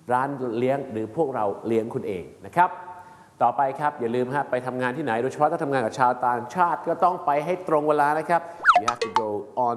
ร้านเลี้ยงหรือพวกเราเลี้ยงคุณเองนะครับต่อไปครับอย่าลืมครับไปทำงานที่ไหนโดยเฉพาะถ้าทำงานกับชาวต่างชาติก็ต้องไปให้ตรงเวลานะครับ you have to go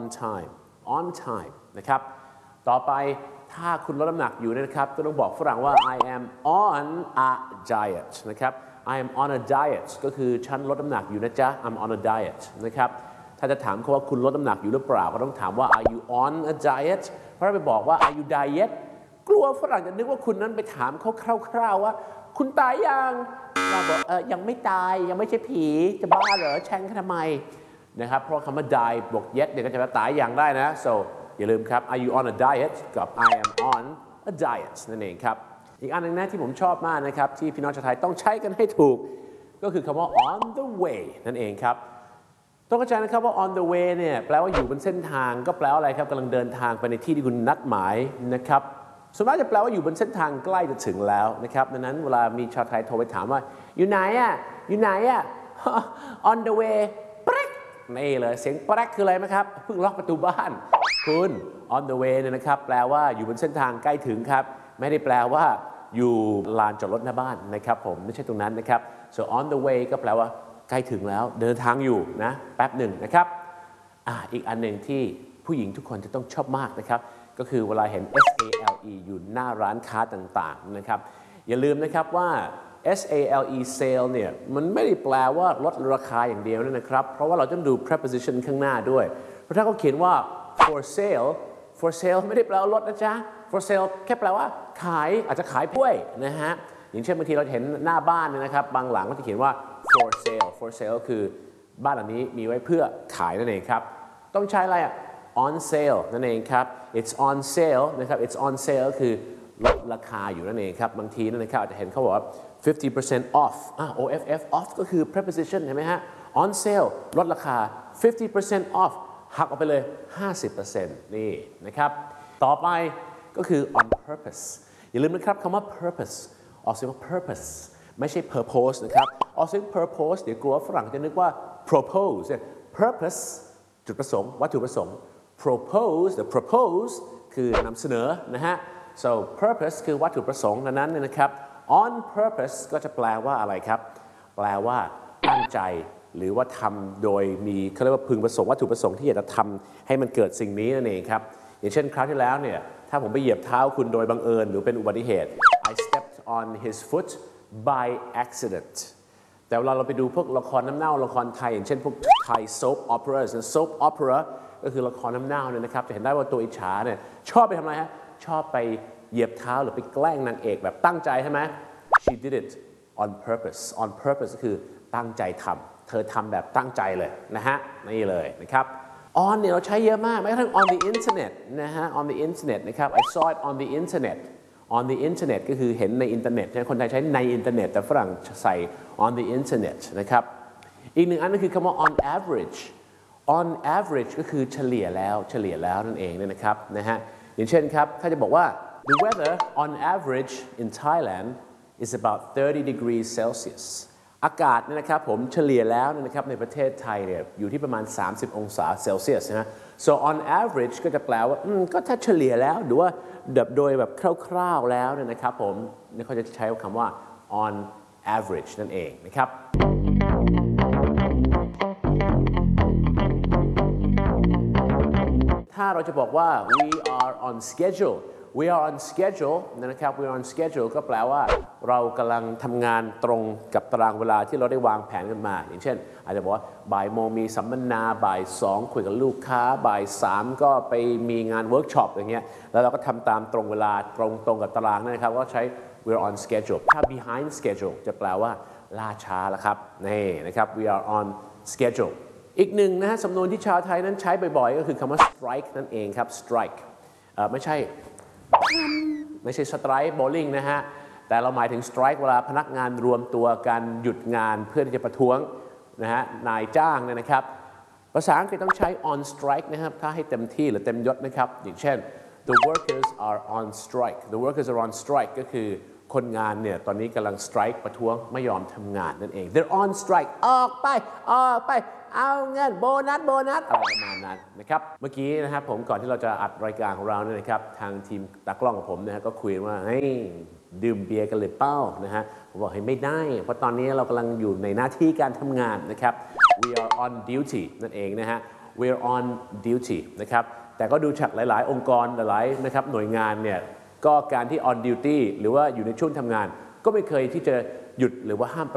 on time นะครับต่อไปถ้าคุณลดน้ำหนักอยู่นะครับก็ต้องบอกฝรั่งว่า I am on a diet นะครับ I am on a diet ก็คือฉันลดน้ำหนักอยู่นะจ๊ะ I'm on a diet นะครับถ้าจะถามเขาว่าคุณลดน้ำหนักอยู่หรือเปล่าก็ต้องถามว่า Are you on a diet เพราะถ้าไปบอกว่า Are you diet กลัวฝรั่งจะนึกว่าคุณนั้นไปถามเขาคร่าวๆว่าคุณตายยังเราบอกยังไม่ตายยังไม่ใช่ผีจะบ้าเหรอแช่งทำไมนะครับเพราะคำว่า die บวก yet เนี่ยก็จะมาตายอย่างได้นะ so อย่าลืมครับ Are you on a diet กับ I am on a diet นั่นเองครับอีกอันหนึ่งนะที่ผมชอบมากนะครับที่พี่น้องชาวไทยต้องใช้กันให้ถูกก็คือคำว่า on the way นั่นเองครับต้องเข้าใจนะครับว่า on the way เนี่ยแปลว่าอยู่บนเส้นทางก็แปลว่าอะไรครับกำลังเดินทางไปในที่ที่คุณนัดหมายนะครับส่วนมากจะแปลว่าอยู่บนเส้นทางใกล้จะถึงแล้วนะครับดังนั้นเวลามีชาวไทยโทรไปถามว่าอยู่ไหนอ่ะอยู่ไหนอ่ะ on the way ปร๊กนี่เลยเสียงปร๊กคืออะไรไหมครับเพิ่งล็อกประตูบ้านคุณ on the way เนี่ยนะครับแปลว่าอยู่บนเส้นทางใกล้ถึงครับไม่ได้แปลว่าอยู่ลานจอดรถหน้าบ้านนะครับผมไม่ใช่ตรงนั้นนะครับ so on the way ก็แปลว่าใกล้ถึงแล้วเดินทางอยู่นะแป๊บหนึ่งนะครับอีกอันหนึ่งที่ผู้หญิงทุกคนจะต้องชอบมากนะครับก็คือเวลาเห็น SALE อยู่หน้าร้านค้าต่างๆนะครับอย่าลืมนะครับว่า SALE sale เนี่ยมันไม่ได้แปลว่าลดราคาอย่างเดียวนะครับเพราะว่าเราต้องดู preposition ข้างหน้าด้วยเพราะถ้าเขาเขียนว่า for sale ไม่ได้แปลว่าลดนะจ๊ะ for sale แค่แปลว่าขายอาจจะขายด้วยนะฮะอย่างเช่นบางทีเราเห็นหน้าบ้านนะครับบางหลังก็จะเขียนว่า for sale คือบ้านหลังนี้มีไว้เพื่อขายนั่นเองครับต้องใช้อะไรon sale นั่นเองครับ it's on sale นะครับ it's on sale คือลดราคาอยู่นั่นเองครับบางทีนั่นนะครับอาจจะเห็นเขาบอกว่า 50% off OFF off ก็คือ preposition เห็นไหมฮะ on sale ลดราคา 50% off หักออกไปเลย 50% นี่นะครับต่อไปก็คือ on purpose อย่าลืมนะครับคำว่า purpose ออกเสียงว่า purpose ไม่ใช่ purpose นะครับออกเสียง purpose เดี๋ยวกลัวฝรั่งจะนึกว่า propose purpose จุดประสงค์วัตถุประสงค์ propose the propose คือนำเสนอนะฮะ so purpose คือวัตถุประสงค์นั้นนะครับ on purpose ก็จะแปลว่าอะไรครับแปลว่าตั้งใจหรือว่าทำโดยมีเขาเรียกว่าพึงประสงค์วัตถุประสงค์ที่อยากจะทำให้มันเกิดสิ่งนี้นั่นเองครับอย่างเช่นคราวที่แล้วเนี่ยถ้าผมไปเหยียบเท้าคุณโดยบังเอิญหรือเป็นอุบัติเหตุ I stepped on his foot by accident แต่เวลาเราไปดูพวกละครน้ำเน่าละครไทยอย่างเช่นพวกไทย soap opera soap opera ก็คือละครน้ำเน่าเนี่ยนะครับจะเห็นได้ว่าตัวอิจฉาเนี่ยชอบไปทำอะไรฮะชอบไปเหยียบเท้าหรือไปแกล้งนางเอกแบบตั้งใจใช่ไหม she did it on purpose ก็คือตั้งใจทำเธอทำแบบตั้งใจเลยนะฮะนี่เลยนะครับ on เนี่ยเราใช้เยอะมากแม้กระทั่ง on the internet นะฮะ on the internet นะครับ I saw it on the internet ก็คือเห็นในอินเทอร์เน็ตคนไทยใช้ในอินเทอร์เน็ตแต่ฝรั่งใส่ on the internet นะครับอีกหนึ่งอันก็คือคำว่า on average ก็คือเฉลี่ยแล้วนั่นเองนะครับนะฮะอย่างเช่นครับถ้าจะบอกว่า the weather on average in Thailand is about 30 degrees Celsius อากาศเนี่ยนะครับผมเฉลี่ยแล้วนะครับในประเทศไทยเนี่ยอยู่ที่ประมาณ30องศาเซลเซียสนะฮะ so on average ก็จะแปลว่าก็ถ้าเฉลี่ยแล้วหรือว่าโดยแบบคร่าวๆแล้วเนี่ยนะครับผมเขาจะใช้คำว่า on average นั่นเองนะครับถ้าเราจะบอกว่า we are on schedule นะครับ we are on schedule ก็แปลว่าเรากำลังทำงานตรงกับตารางเวลาที่เราได้วางแผนกันมาอย่างเช่นอาจจะบอกว่าบ่ายโมงมีสัมมนาบ่าย2คุยกับลูกค้าบ่าย3ก็ไปมีงานเวิร์กช็อปอย่างเงี้ยแล้วเราก็ทำตามตรงเวลาตรงกับตารางนะครับก็ใช้ we are on schedule ถ้า behind schedule จะแปลว่าล่าช้าแล้วครับนี่นะครับ we are on schedule อีกหนึ่งนะฮะสำนวนที่ชาวไทยนั้นใช้บ่อยๆก็คือคำว่า strike นั่นเองครับ strike ไม่ใช่ strike bowling นะฮะแต่เราหมายถึง strike เวลาพนักงานรวมตัวกันหยุดงานเพื่อที่จะประท้วงนะฮะนายจ้างเนี่ยนะครับภาษาอังกฤษต้องใช้ on strike นะครับถ้าให้เต็มที่หรือเต็มยศนะครับอย่างเช่น the workers are on strike ก็คือคนงานเนี่ยตอนนี้กำลัง strike ประท้วงไม่ยอมทำงานนั่นเอง they're on strike ออกไปเอาเงินโบนัสอะไรประมาณนั้นนะครับเมื่อกี้นะครับผมก่อนที่เราจะอัดรายการของเราเนี่ยนะครับทางทีมตากล้องของผมนะฮะก็คุยว่าเฮ้ยดื่มเบียร์กันเลยเป้านะฮะผมบอกให้ไม่ได้เพราะตอนนี้เรากำลังอยู่ในหน้าที่การทำงานนะครับ we are on duty นั่นเองนะฮะ we're on duty นะครับแต่ก็ดูจากหลายๆ องค์กรหลายๆนะครับหน่วยงานเนี่ยก็การที่ on duty หรือว่าอยู่ในช่วงทำงานก็ไม่เคยที่จะหยุดหรือว่าห้าม